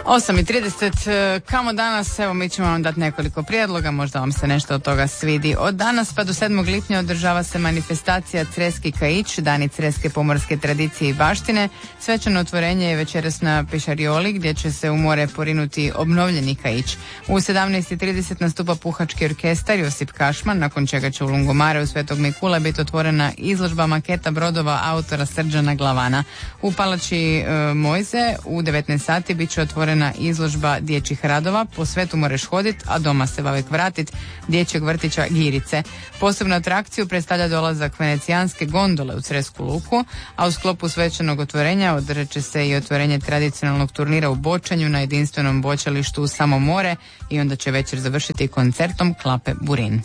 8:30, kamo danas? Evo, mi ćemo vam dati nekoliko prijedloga, možda vam se nešto od toga svidi. Od danas pa do 7. lipnja održava se manifestacija Creski kaić, dani creske pomorske tradicije i baštine. Svečano otvorenje je večeras na Pešarioli, gdje će se u more porinuti obnovljeni kaić. U 17:30 nastupa puhački orkestar Josip Kašman, nakon čega će u Lungomare u Svetog Mikule biti otvorena izložba maketa brodova autora Srđana Glavana. U palači Mojze u 19 sati bit će otvorena izložba dječjih radova Po svetu moreš hodit, a doma se bavek vratit, dječjeg vrtića Girice. Posebnu atrakciju predstavlja dolazak venecijanske gondole u Cresku luku, a u sklopu svečanog otvorenja održat će se i otvorenje tradicionalnog turnira u bočanju na jedinstvenom bočalištu u Samo more i onda će večer završiti koncertom Klape Burin.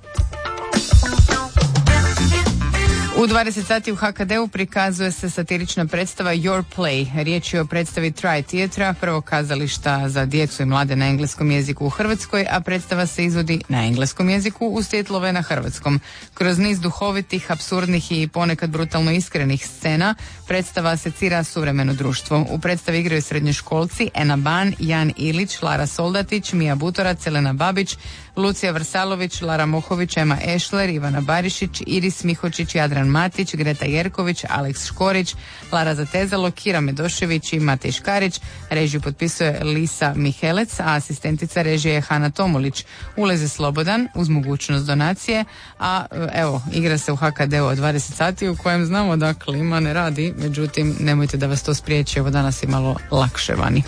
U 20 sati u HKD-u prikazuje se satirična predstava Your Play. Riječ je o predstavi Try Theatra, prvog kazališta za djecu i mlade na engleskom jeziku u Hrvatskoj, a predstava se izvodi na engleskom jeziku uz titlove na hrvatskom. Kroz niz duhovitih, apsurdnih i ponekad brutalno iskrenih scena predstava secira suvremeno društvo. U predstavi igraju srednjoškolci Ena Ban, Jan Ilić, Lara Soldatić, Mija Butorac, Elena Babić, Lucija Vrsalović, Lara Mohović, Ema Ešler, Ivana Barišić, Iris Mihočić, Jadran Matić, Greta Jerković, Aleks Škorić, Lara Zatezalo, Kira Medošević i Matej Škarić. Režiju potpisuje Lisa Mihelec, a asistentica režije je Hana Tomulić. Ulaz je slobodan uz mogućnost donacije, a evo, igra se u HKD-u od 20 sati u kojem znamo da klima ne radi, međutim nemojte da vas to spriječi, evo danas je malo lakše vani.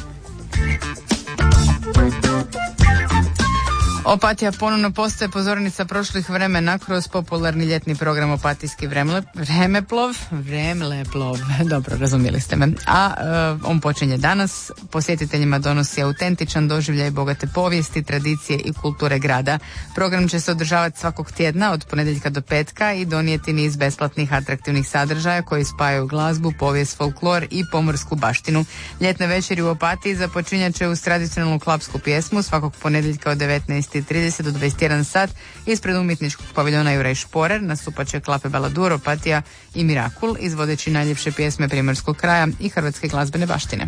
Opatija ponovno postaje pozornica prošlih vremena kroz popularni ljetni program Opatijski vremeplov, dobro, razumjeli ste me. A on počinje danas, posjetiteljima donosi autentičan doživljaj bogate povijesti, tradicije i kulture grada. Program će se održavati svakog tjedna od ponedjeljka do petka i donijeti niz besplatnih atraktivnih sadržaja koji spajaju glazbu, povijest, folklor i pomorsku baštinu. Ljetne večeri u Opatiji započinjat će uz tradicionalnu klapsku pjesmu svakog ponedjeljka od 19:30 do 21 sat ispred umjetničkog paviljona Juraj Šporer. Nastupat će Klape Baladur, Opatija i Mirakul, izvodeći najljepše pjesme primorskog kraja i hrvatske glazbene baštine.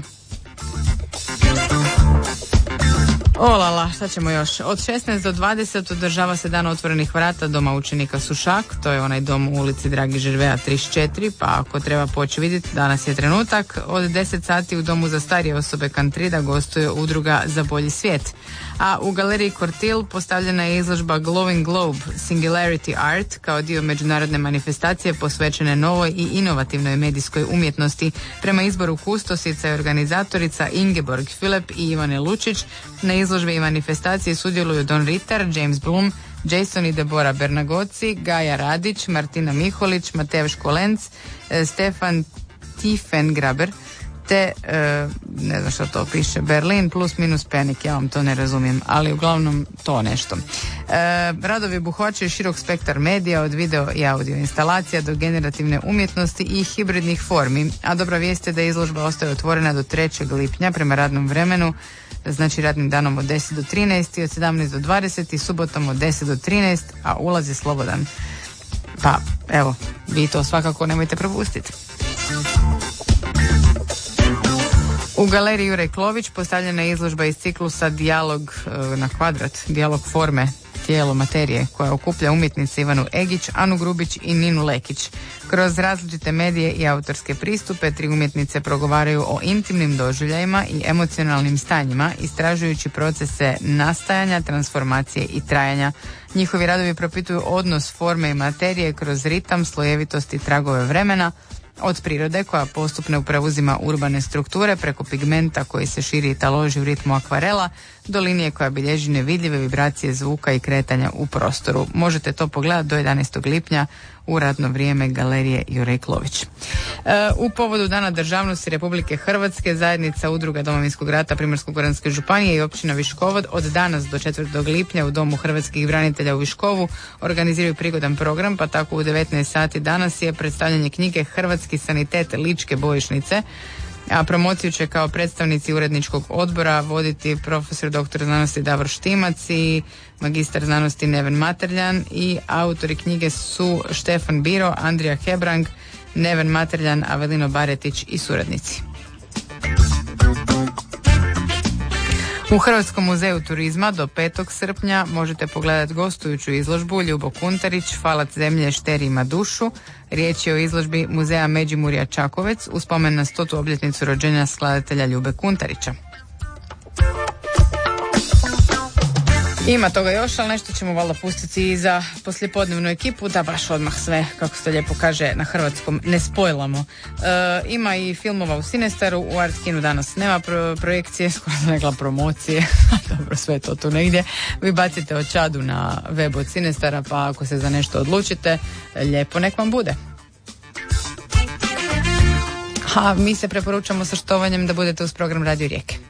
Olala, šta ćemo još? Od 16 do 20 održava se dan otvorenih vrata Doma učenika Sušak, to je onaj dom u ulici Dragi Žerveja 34, pa ako treba poći vidjeti, danas je trenutak. Od 10 sati u Domu za starije osobe Kantrida gostuje udruga Za bolji svijet. A u galeriji Kortil postavljena je izložba Glowing Globe Singularity Art kao dio međunarodne manifestacije posvećene novoj i inovativnoj medijskoj umjetnosti. Prema izboru kustosica i organizatorica Ingeborg Filip i Ivane Lučić, na izložbi i manifestaciji sudjeluju Don Ritter, James Bloom, Jason i Debora Bernagoci, Gaja Radić, Martina Miholić, Mateo Školenc, Stefan Tiefengraber, te, ne znam što to piše, Berlin plus minus Penik, ja vam to ne razumijem, ali uglavnom to nešto. Radovi obuhvaćaju širok spektar medija, od video i audio instalacija do generativne umjetnosti i hibridnih formi, a dobra vijest je da izložba ostaje otvorena do 3. lipnja prema radnom vremenu, znači radnim danom od 10 do 13 i od 17 do 20 i subotom od 10 do 13, a ulaz je slobodan. Pa, evo, vi to svakako nemojte propustiti. U galeriji Juraj Klović postavljena je izložba iz ciklusa Dijalog na kvadrat, dijalog forme, tijelo materije, koja okuplja umjetnice Ivanu Egić, Anu Grubić i Ninu Lekić. Kroz različite medije i autorske pristupe 3 umjetnice progovaraju o intimnim doživljajima i emocionalnim stanjima, istražujući procese nastajanja, transformacije i trajanja. Njihovi radovi propituju odnos forme i materije kroz ritam, slojevitost i tragove vremena, od prirode koja postupno preuzima urbane strukture preko pigmenta koji se širi i taloži u ritmu akvarela do linije koja bilježi nevidljive vibracije zvuka i kretanja u prostoru. Možete to pogledati do 11. lipnja u radno vrijeme galerije Juraj Klović. U povodu Dana državnosti Republike Hrvatske zajednica udruga Domovinskog rata Primorsko-goranske županije i općina Viškovo od danas do 4. lipnja u Domu hrvatskih branitelja u Viškovu organiziraju prigodan program, pa tako u 19 sati danas je predstavljanje knjige Hrvatski sanitet Ličke bojišnice, a promociju će kao predstavnici uredničkog odbora voditi profesor dr. znanosti Davor Štimac i magistar znanosti Neven Materljan i autori knjige su Štefan Biro, Andrija Hebrang, Neven Materljan, Avelino Baretić i suradnici. U Hrvatskom muzeju turizma do 5. srpnja možete pogledati gostujuću izložbu Ljubo Kuntarić, Falac zemlje šteri ima dušu. Riječ je o izložbi Muzeja Međimurja Čakovec u spomen na 100. obljetnicu rođenja skladatelja Ljube Kuntarića. Ima toga još, ali nešto ćemo valjda pustiti i za poslijepodnevnu ekipu, da baš odmah sve, kako se lijepo kaže na hrvatskom, ne spojlamo. Ima i filmova u Cinestaru, u Artkinu danas nema projekcije, skoro sam rekla promocije, dobro, sve to tu negdje. Vi bacite očadu na web od Cinestara, pa ako se za nešto odlučite, lijepo nek vam bude. A mi se preporučamo sa štovanjem da budete uz program Radio Rijeke.